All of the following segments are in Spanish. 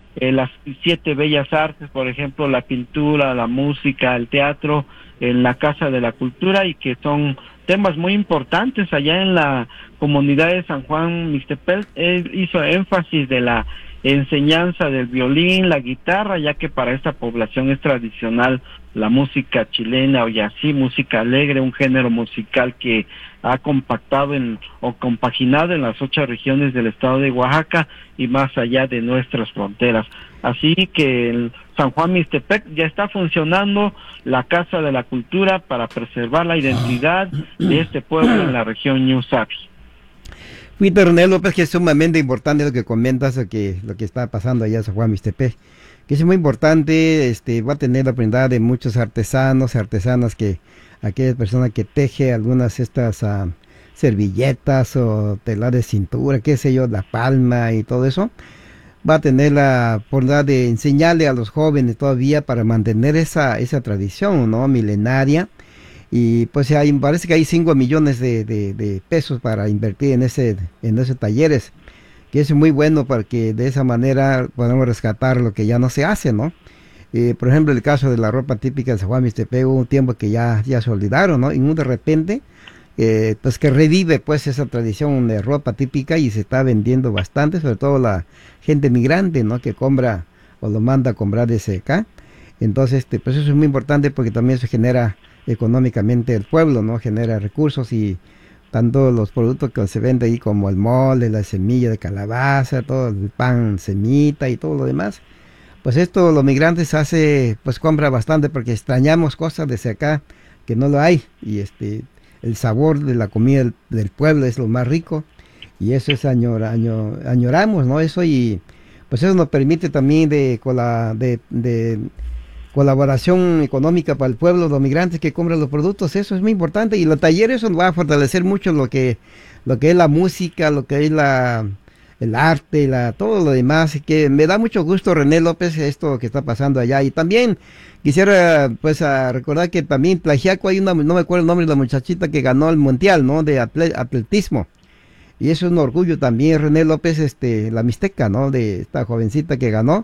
las 7 bellas artes, por ejemplo, la pintura, la música, el teatro, en la Casa de la Cultura, y que son temas muy importantes allá en la comunidad de San Juan Mixtepec. Él hizo énfasis de la enseñanza del violín, la guitarra, ya que para esta población es tradicional la música chilena, o así, música alegre, un género musical que ha compactado o compaginado en las 8 regiones del estado de Oaxaca y más allá de nuestras fronteras. Así que en San Juan Mixtepec ya está funcionando la Casa de la Cultura para preservar la identidad de este pueblo en la región Ñusabi. Fíjate, René López, que es sumamente importante lo que comentas, lo que está pasando allá en San Juan Mixtepec, que es muy importante. Va a tener la prenda de muchos artesanos, artesanas, que aquellas personas que teje algunas estas servilletas o telar de cintura, qué sé yo, la palma y todo eso, va a tener la oportunidad de enseñarle a los jóvenes todavía para mantener esa tradición, ¿no?, milenaria. Y pues parece que hay 5 millones de pesos para invertir en esos talleres, que es muy bueno, porque de esa manera podemos rescatar lo que ya no se hace, ¿no? Por ejemplo, el caso de la ropa típica de San Juan Mixtepec, hubo un tiempo que ya se olvidaron, ¿no? Y de repente, pues que revive pues esa tradición de ropa típica, y se está vendiendo bastante, sobre todo la gente migrante, ¿no?, que compra o lo manda a comprar desde acá. Entonces, pues eso es muy importante, porque también se genera económicamente el pueblo, ¿no?, genera recursos, y tanto los productos que se venden ahí como el mole, la semilla de calabaza, todo el pan semita y todo lo demás, pues esto los migrantes pues compra bastante, porque extrañamos cosas desde acá que no lo hay, y el sabor de la comida del pueblo es lo más rico, y eso es añoramos, ¿no?, eso. Y pues eso nos permite también de colaboración económica para el pueblo, los migrantes que compran los productos. Eso es muy importante, y los talleres eso va a fortalecer mucho lo que es la música, lo que es el arte, todo lo demás, que me da mucho gusto, René López, esto que está pasando allá. Y también quisiera pues recordar que también en Tlaxiaco hay no me acuerdo el nombre de la muchachita que ganó el mundial, ¿no?, de atletismo, y eso es un orgullo también, René López, la mixteca, ¿no?, de esta jovencita que ganó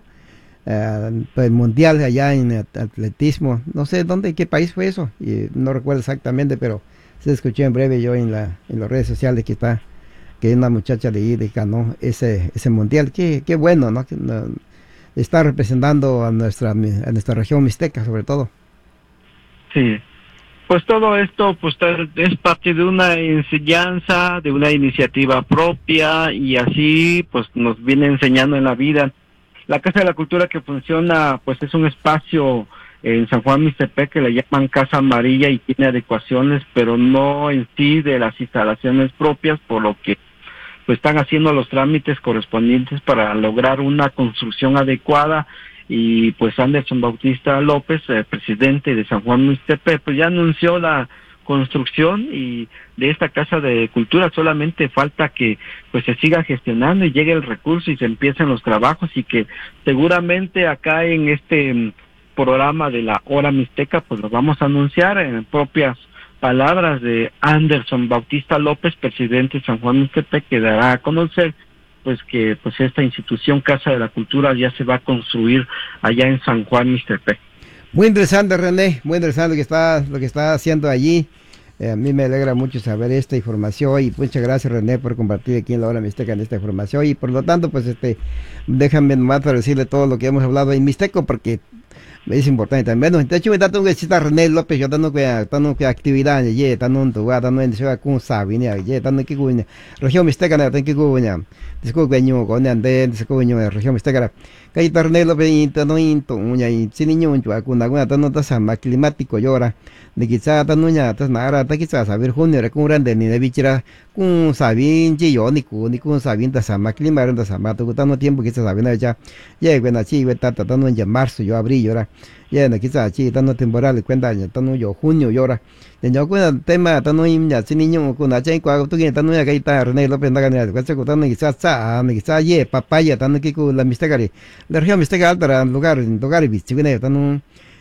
el mundial allá en atletismo. No sé qué país fue eso, y no recuerdo exactamente, pero se escuchó en breve yo en las redes sociales que una muchacha de ahí ganó ese mundial. Qué bueno, ¿no?, que está representando a nuestra región mixteca, sobre todo. Sí, pues todo esto pues es parte de una enseñanza, de una iniciativa propia, y así pues nos viene enseñando en la vida. La Casa de la Cultura, que funciona, pues es un espacio en San Juan Mixtepec que le llaman Casa Amarilla, y tiene adecuaciones, pero no en sí de las instalaciones propias, por lo que pues están haciendo los trámites correspondientes para lograr una construcción adecuada. Y pues Anderson Bautista López, presidente de San Juan Mixtepec, pues ya anunció la construcción y de esta Casa de Cultura. Solamente falta que pues se siga gestionando y llegue el recurso y se empiecen los trabajos, y que seguramente acá en este programa de la Hora Mixteca pues lo vamos a anunciar en propias palabras de Anderson Bautista López, presidente de San Juan Mixtepec, que dará a conocer pues que pues esta institución Casa de la Cultura ya se va a construir allá en San Juan Mixtepec. Muy interesante, René, muy interesante lo que está haciendo allí. A mí me alegra mucho saber esta información, y muchas gracias, René, por compartir aquí en la Hora Mixteca en esta información. Y por lo tanto, pues déjame nomás para decirle todo lo que hemos hablado en Mixteco, porque es importante también. Bueno, de hecho, me da que cita René López, yo dando que actividad, dando un lugar, dando en ciudad con sabi, dando que cuña, región Mixteca, no tengo que cuña, descubriño con ande, descubriño región Mixteca. Kay René López, y sin niño, alguna dando tasama climático llora, de quizá tanuña, tasnara, quizá saber junio, recurran de ni de bichira, con sabin, yo ni con sabin, tasama clima, tasama, tocando tiempo que se saben ya, ven así, tratando en marzo, yo abrí, llora. Ya quizá chi tanto temporal cuenta ya tanto yo junio llora ya yo cuenta tema tanto ya sin niño con la chen cuando tú que tanto ya que está René López anda ganando cuenta que tanto quizá ye papaya tanto que con la Mixteca la región Mixteca alta lugar bichi que tanto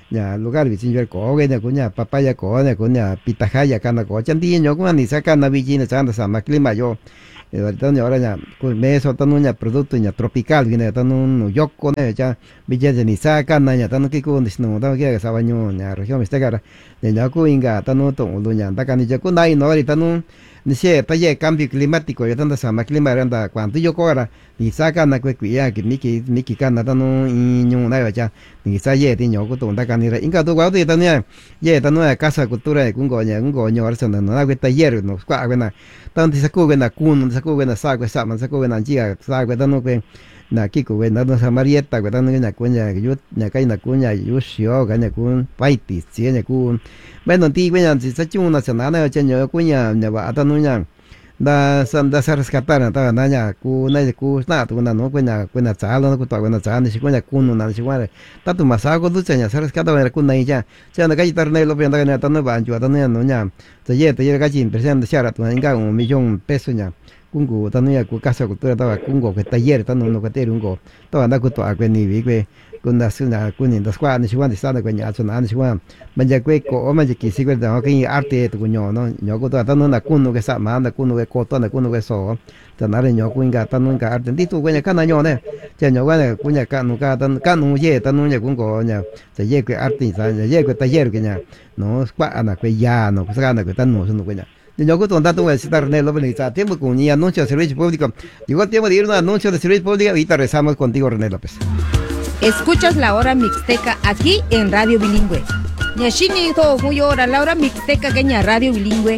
nhà lugar vị trí có cái nhà của nhà papaya có nhà của nhà pitahaya cana có chân đi nhớ cũng anh sẽ cana vị trí này chẳng là mà clima yo tan nhỏ nhà của mẹ so tan nhà producto nhà tropical cái này tan New York con này cha vị trí này sa cana nhà tan cái con nó tan cái sa baño nhà región este cara nhà của inga tan tổng luôn nhà ta can đi con này nó đi tan dice talle cambio climático ya tanta sama clima randa cuando yo cora ni saca na que cuia que miki kana tano iño na ya ni sa ye ti ño ko tonda kanira inga to guau ti tania ye tano casa cultura de kungo ño arsa na na que taller no kwa que na tan ti saku que na kun saku que na sa que sa man saku que na jiga sa que tano que na kiko que na sa marieta que tano na kunya que yo na kai na kunya yo shio ga na kun paiti si na kun bueno ti que na si sa chu na sana na cha ño kunya na ba tano nya da se rescatar ta na nya ku na tu na no kuena tsalo na ku ta kuena tsani si kuena kunu na si kuena ta tu masago du nya se rescata na ku na ya cha na kai tarne lo penda na ta no ban ju ta no nya te ye ka chin presen de shara tu na inga $1,000,000 nya kungu ta no ya ku casa cultura ta kungo que taller ta no que te rungo ta na ku to a que ni vi que kun da suna kunin da squad ni siwan di sana ko nya chuna ni siwan manja kwe ko o manja ki sigwe da ki arte to nyo no nyo ko ta no na kunu ke sa ma na kunu ke ko to na kunu ke so ta na re nyo ku inga ta no ka arte di tu ko nya kana nyo ne cha nyo wa ne ku nya ka nu ye ta no nya kun ko nya ta ye ke arte sa ye ke taller ke nya no squad ana ke ya no sa na ke ta no su ko nya yo con tanto voy a citar en el López tiempo con un anuncio de servicio público. Llegó el tiempo de ir a un anuncio de servicio público y ahorita rezamos contigo, René López. Escuchas la hora mixteca aquí en Radio Bilingüe. Nyashini to huyora la hora mixteca queña Radio Bilingüe.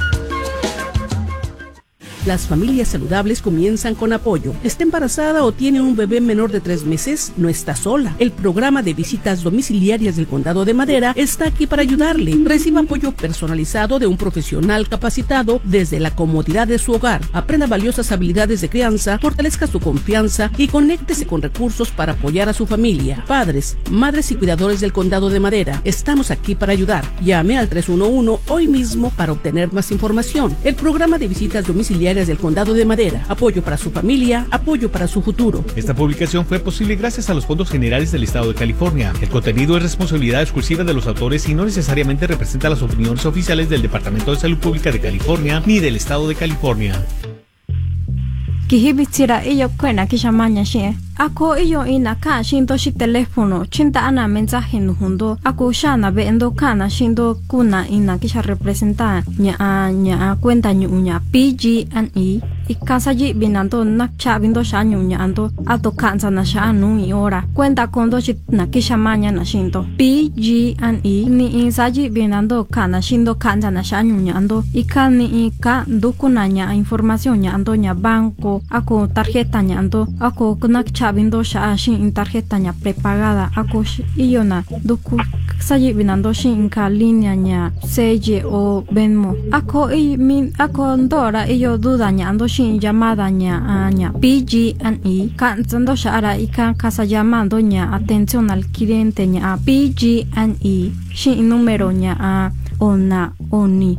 Las familias saludables comienzan con apoyo. ¿Está embarazada o tiene un bebé menor de 3 meses? No está sola. El programa de visitas domiciliarias del Condado de Madera está aquí para ayudarle. Reciba apoyo personalizado de un profesional capacitado desde la comodidad de su hogar. Aprenda valiosas habilidades de crianza, fortalezca su confianza y conéctese con recursos para apoyar a su familia. Padres, madres y cuidadores del Condado de Madera, estamos aquí para ayudar. Llame al 311 hoy mismo para obtener más información. El programa de visitas domiciliarias del Condado de Madera. Apoyo para su familia, apoyo para su futuro. Esta publicación fue posible gracias a los fondos generales del Estado de California. El contenido es responsabilidad exclusiva de los autores y no necesariamente representa las opiniones oficiales del Departamento de Salud Pública de California ni del Estado de California. Kihibitira iyo kwena kishamanya she. Ako iyo ina ka shindo shi telefono chinta ana mensaje nuhundo ako shana be endo kana shindo kuna ina kisha representa nya cuenta nya PG&E ikasaji binando nakcha bindo sha nya ando ato kansa na sha anu iora cuenta kondo shi na kishamanya na shindo PG&E ni insaji binando kana shindo kansa na sha nya ando ikani ika dukuna nya información nya ando nya banco ako tarjeta nya ando ako nakcha vindo sha shin tarjeta nya prepagada ako iyona doku sayi binando shin ka línea nya Seye o Venmo ako ako ndora iyo duda nya ando shin llamada nya PG&E kanzando sha ara ikan casa llamando nya atención al cliente nya PG&E shin número nya ona oni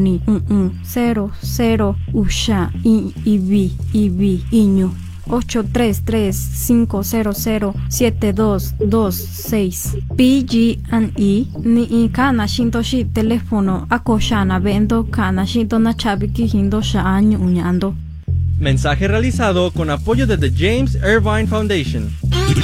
00 usha ibi iño 833-500-7226 PG&E ni kana shinto shi telefono akoshana vendo kana shinto na chabiki hindo sha año uñando. Mensaje realizado con apoyo de The James Irvine Foundation.